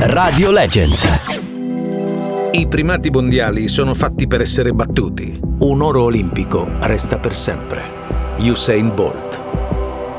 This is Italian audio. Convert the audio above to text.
Radio Legends. I primati mondiali sono fatti per essere battuti. Un oro olimpico resta per sempre. Usain Bolt.